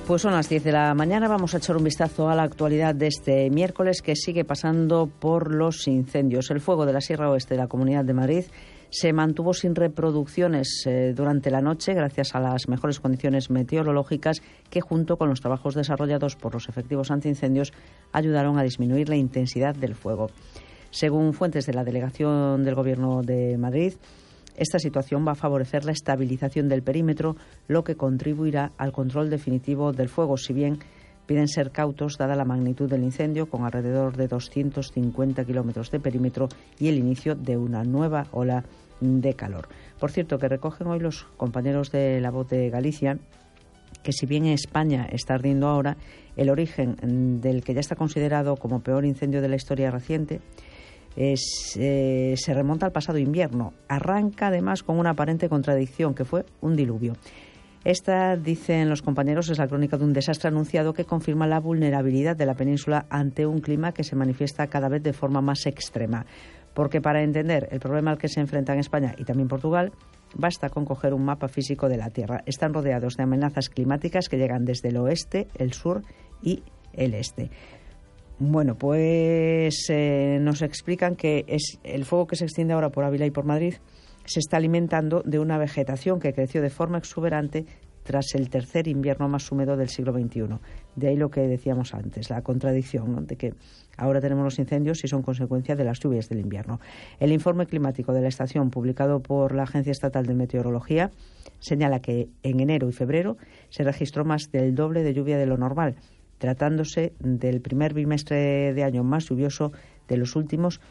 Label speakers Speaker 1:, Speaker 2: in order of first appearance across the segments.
Speaker 1: Pues son las 10 de la mañana, vamos a echar un vistazo a la actualidad de este miércoles que sigue pasando por los incendios. El fuego de la Sierra Oeste de la Comunidad de Madrid se mantuvo sin reproducciones durante la noche gracias a las mejores condiciones meteorológicas que, junto con los trabajos desarrollados por los efectivos antiincendios, ayudaron a disminuir la intensidad del fuego. Según fuentes de la Delegación del Gobierno de Madrid, esta situación va a favorecer la estabilización del perímetro, lo que contribuirá al control definitivo del fuego, si bien piden ser cautos dada la magnitud del incendio, con alrededor de 250 kilómetros de perímetro y el inicio de una nueva ola de calor. Por cierto, que recogen hoy los compañeros de La Voz de Galicia que, si bien España está ardiendo ahora, el origen del que ya está considerado como peor incendio de la historia reciente se remonta al pasado invierno. Arranca además con una aparente contradicción, que fue un diluvio. Esta, dicen los compañeros, es la crónica de un desastre anunciado que confirma la vulnerabilidad de la península ante un clima que se manifiesta cada vez de forma más extrema. Porque para entender el problema al que se enfrentan España y también Portugal, basta con coger un mapa físico de la Tierra. Están rodeados de amenazas climáticas que llegan desde el oeste, el sur y el este. Bueno, pues nos explican que el fuego que se extiende ahora por Ávila y por Madrid se está alimentando de una vegetación que creció de forma exuberante tras el tercer invierno más húmedo del siglo XXI. De ahí lo que decíamos antes, la contradicción, ¿no?, de que ahora tenemos los incendios y son consecuencia de las lluvias del invierno. El informe climático de la estación, publicado por la Agencia Estatal de Meteorología, señala que en enero y febrero se registró más del doble de lluvia de lo normal, tratándose del primer bimestre de año más lluvioso de los últimos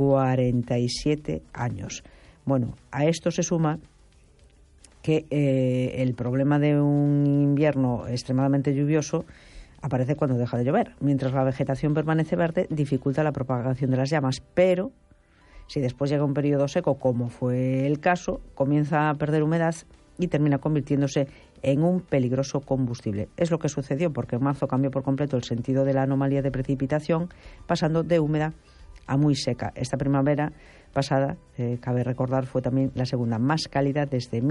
Speaker 1: 47 años. Bueno, a esto se suma que el problema de un invierno extremadamente lluvioso aparece cuando deja de llover. Mientras la vegetación permanece verde, dificulta la propagación de las llamas, pero si después llega un periodo seco, como fue el caso, comienza a perder humedad y termina convirtiéndose en un peligroso combustible. Es lo que sucedió, porque en marzo cambió por completo el sentido de la anomalía de precipitación, pasando de húmeda a muy seca. Esta primavera pasada, cabe recordar, fue también la segunda más cálida desde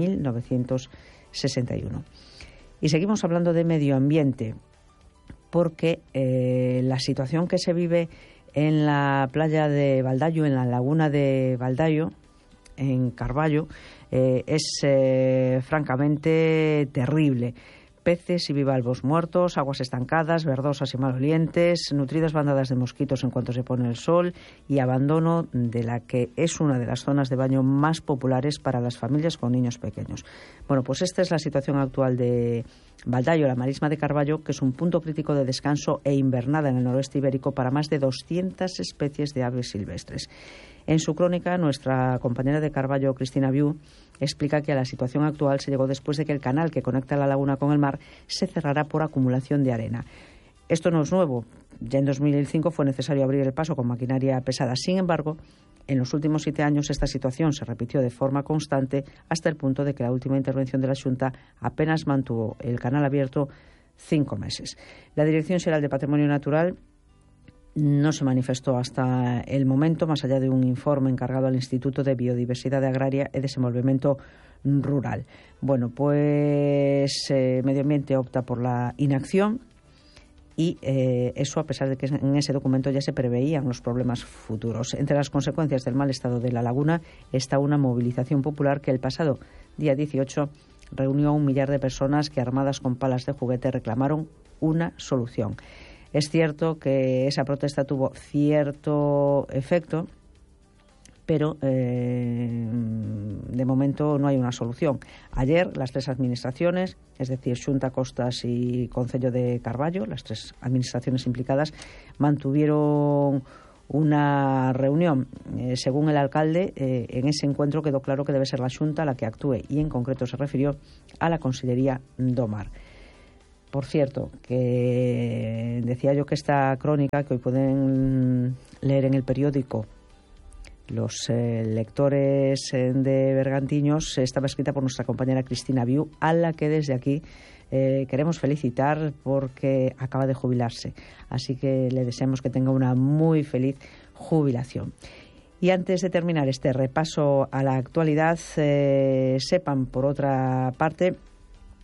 Speaker 1: 1961. Y seguimos hablando de medio ambiente, porque la situación que se vive en la playa de Baldayo, en la laguna de Baldayo, en Carballo, es francamente terrible. Peces y bivalvos muertos, aguas estancadas, verdosas y malolientes, nutridas bandadas de mosquitos en cuanto se pone el sol y abandono de la que es una de las zonas de baño más populares para las familias con niños pequeños. Bueno, pues esta es la situación actual de Baldayo, la marisma de Carballo, que es un punto crítico de descanso e invernada en el noroeste ibérico para más de 200 especies de aves silvestres. En su crónica, nuestra compañera de Carballo, Cristina Viu, explica que a la situación actual se llegó después de que el canal que conecta la laguna con el mar se cerrara por acumulación de arena. Esto no es nuevo. Ya en 2005 fue necesario abrir el paso con maquinaria pesada. Sin embargo, en los últimos 7 años esta situación se repitió de forma constante hasta el punto de que la última intervención de la Xunta apenas mantuvo el canal abierto 5 meses. La Dirección Xeral de Patrimonio Natural no se manifestó hasta el momento, más allá de un informe encargado al Instituto de Biodiversidad Agraria y Desenvolvimiento Rural. Bueno, pues Medio Ambiente opta por la inacción y eso a pesar de que en ese documento ya se preveían los problemas futuros. Entre las consecuencias del mal estado de la laguna está una movilización popular que el pasado día 18 reunió a 1 millar de personas que, armadas con palas de juguete, reclamaron una solución. Es cierto que esa protesta tuvo cierto efecto, pero de momento no hay una solución. Ayer las 3 administraciones, es decir, Xunta, Costas y Concello de Carballo, las 3 administraciones implicadas, mantuvieron una reunión. Según el alcalde, en ese encuentro quedó claro que debe ser la Xunta la que actúe y en concreto se refirió a la Consellería do Mar. Por cierto, que decía yo que esta crónica, que hoy pueden leer en el periódico los lectores de Bergantiños, estaba escrita por nuestra compañera Cristina Viu, a la que desde aquí queremos felicitar porque acaba de jubilarse. Así que le deseamos que tenga una muy feliz jubilación. Y antes de terminar este repaso a la actualidad, sepan, por otra parte,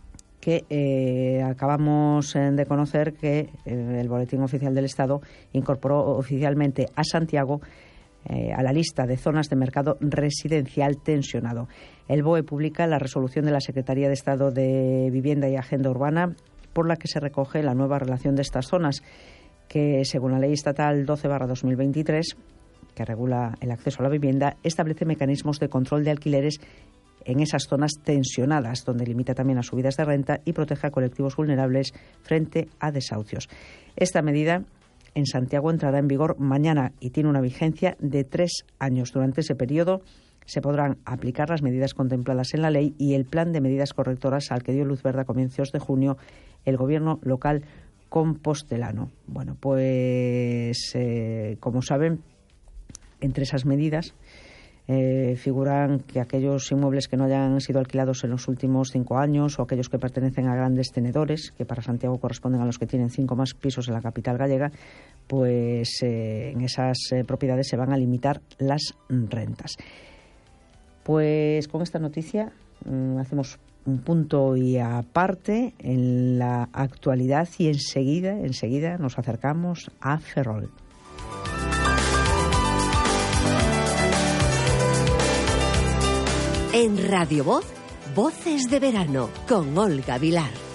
Speaker 1: que acabamos de conocer que el Boletín Oficial del Estado incorporó oficialmente a Santiago a la lista de zonas de mercado residencial tensionado. El BOE publica la resolución de la Secretaría de Estado de Vivienda y Agenda Urbana por la que se recoge la nueva relación de estas zonas, que según la Ley Estatal 12/2023, que regula el acceso a la vivienda, establece mecanismos de control de alquileres en esas zonas tensionadas, donde limita también las subidas de renta y protege a colectivos vulnerables frente a desahucios. Esta medida en Santiago entrará en vigor mañana y tiene una vigencia de 3 años. Durante ese periodo se podrán aplicar las medidas contempladas en la ley y el plan de medidas correctoras al que dio luz verde a comienzos de junio el Gobierno local compostelano. Bueno, pues como saben, entre esas medidas figuran que aquellos inmuebles que no hayan sido alquilados en los últimos 5 años o aquellos que pertenecen a grandes tenedores, que para Santiago corresponden a los que tienen 5 más pisos en la capital gallega, pues en esas propiedades se van a limitar las rentas. Pues con esta noticia hacemos un punto y aparte en la actualidad y enseguida nos acercamos a Ferrol.
Speaker 2: En Radio Voz, Voces de Verano, con Olga Vilar.